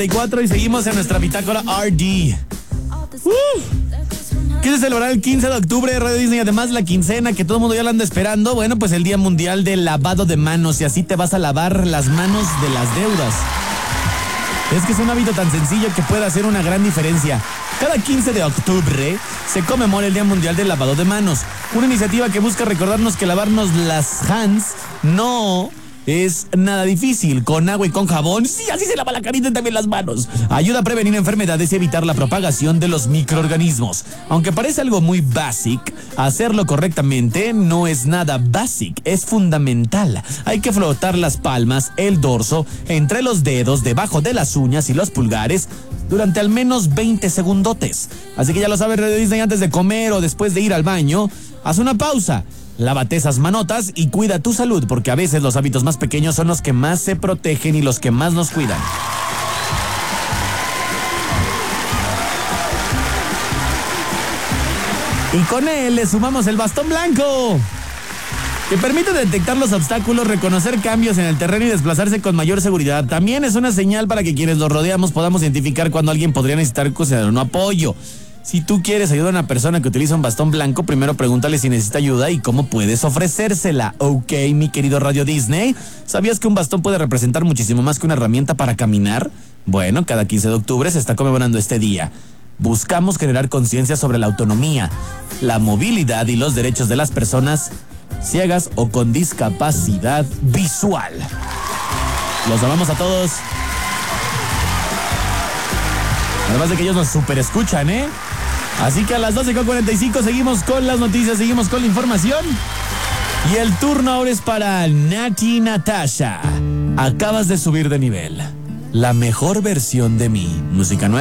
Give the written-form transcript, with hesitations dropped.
Y seguimos en nuestra bitácora RD. ¿Quieres celebrar el 15 de octubre de Radio Disney? Además, la quincena que todo el mundo ya la anda esperando. Bueno, pues el Día Mundial del Lavado de Manos. Y así te vas a lavar las manos de las deudas. Es que es un hábito tan sencillo que puede hacer una gran diferencia. Cada 15 de octubre se conmemora el Día Mundial del Lavado de Manos. Una iniciativa que busca recordarnos que lavarnos las hands no es nada difícil. Con agua y con jabón, sí, así se lava la carita y también las manos. Ayuda a prevenir enfermedades y evitar la propagación de los microorganismos. Aunque parece algo muy basic, hacerlo correctamente no es nada basic, es fundamental. Hay que frotar las palmas, el dorso, entre los dedos, debajo de las uñas y los pulgares durante al menos 20 segundotes. Así que ya lo sabes, Radio Disney, antes de comer o después de ir al baño, haz una pausa. Lávate esas manotas y cuida tu salud, porque a veces los hábitos más pequeños son los que más se protegen y los que más nos cuidan. Y con él le sumamos el bastón blanco, que permite detectar los obstáculos, reconocer cambios en el terreno y desplazarse con mayor seguridad. También es una señal para que quienes los rodeamos podamos identificar cuando alguien podría necesitar un apoyo. Si tú quieres ayudar a una persona que utiliza un bastón blanco, primero pregúntale si necesita ayuda y cómo puedes ofrecérsela. Ok, mi querido Radio Disney, ¿sabías que un bastón puede representar muchísimo más que una herramienta para caminar? Bueno, cada 15 de octubre se está conmemorando este día. Buscamos generar conciencia sobre la autonomía, la movilidad y los derechos de las personas ciegas o con discapacidad visual. Los amamos a todos. Además de que ellos nos super escuchan, ¿eh? Así que a las 12:45 seguimos con las noticias, seguimos con la información. Y el turno ahora es para Nati Natasha. Acabas de subir de nivel. La mejor versión de mí. Música nueva.